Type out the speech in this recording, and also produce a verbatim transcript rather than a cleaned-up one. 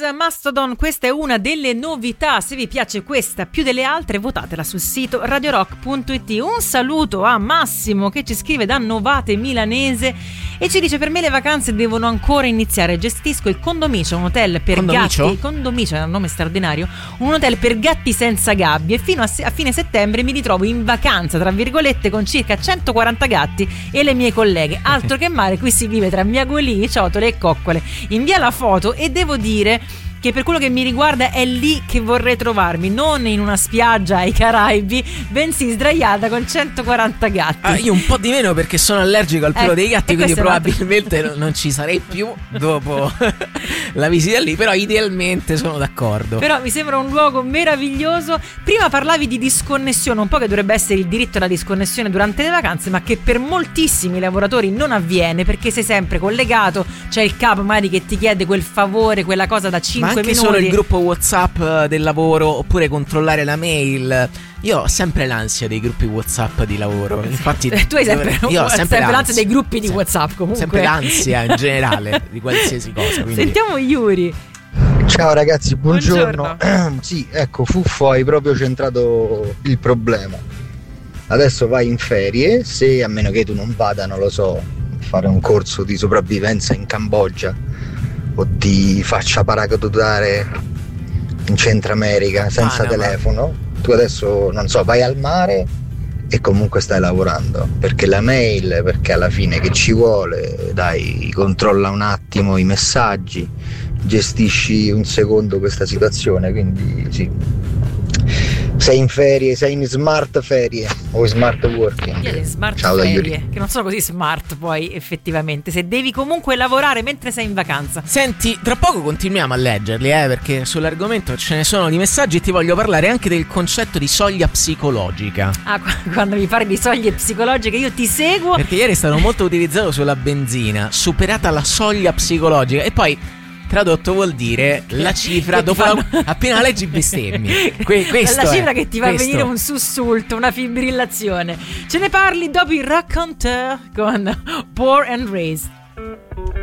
Mastodon, questa è una delle novità. Se vi piace questa più delle altre, votatela sul sito radio rock punto it. Un saluto a Massimo che ci scrive da Novate Milanese e ci dice: per me le vacanze devono ancora iniziare. Gestisco il Condomicio, un hotel per Condomicio? gatti. Condomicio è un nome straordinario. Un hotel per gatti senza gabbie. E fino a, se- a fine settembre mi ritrovo in vacanza, tra virgolette, con circa centoquaranta gatti e le mie colleghe. Altro che mare, qui si vive tra miagolini, ciotole e coccole. Invia la foto e devo dire che per quello che mi riguarda è lì che vorrei trovarmi, non in una spiaggia ai Caraibi, bensì sdraiata con centoquaranta gatti. Ah, io un po' di meno perché sono allergico al pelo eh, dei gatti, quindi probabilmente un non ci sarei più dopo la visita lì, però idealmente sono d'accordo. Però mi sembra un luogo meraviglioso. Prima parlavi di disconnessione, un po' che dovrebbe essere il diritto alla disconnessione durante le vacanze, ma che per moltissimi lavoratori non avviene, perché sei sempre collegato, c'è il capo magari che ti chiede quel favore, quella cosa da cinque Ma anche minuti. solo il gruppo WhatsApp del lavoro, oppure controllare la mail. Io ho sempre l'ansia dei gruppi WhatsApp di lavoro. Infatti tu hai sempre, io ho sempre, sempre l'ansia dei gruppi di WhatsApp, comunque. Sempre l'ansia in generale di qualsiasi cosa. Quindi. Sentiamo Yuri. Ciao ragazzi, buongiorno. Buongiorno. Sì, ecco, Fuffo, hai proprio centrato il problema. Adesso vai in ferie, se a meno che tu non vada, non lo so, fare un corso di sopravvivenza in Cambogia o ti faccia paracadutare in Centro America senza ah, no, telefono, tu adesso, non so, vai al mare e comunque stai lavorando, perché la mail, perché alla fine che ci vuole, dai, controlla un attimo i messaggi, gestisci un secondo questa situazione, quindi sì. Sei in ferie, sei in smart ferie o smart working. Smart Ciao da ferie, Yuri. che non sono così smart poi effettivamente, se devi comunque lavorare mentre sei in vacanza. Senti, tra poco continuiamo a leggerli, eh, perché sull'argomento ce ne sono di messaggi e ti voglio parlare anche del concetto di soglia psicologica. Ah, quando mi parli di soglie psicologiche io ti seguo. Perché ieri è stato molto utilizzato sulla benzina, superata la soglia psicologica, e poi tradotto vuol dire la cifra dopo fanno... la... appena leggi bestemmi. Que- questo la cifra è, che ti fa questo. venire un sussulto, una fibrillazione. Ce ne parli dopo il Raconteur con Poor and Raised.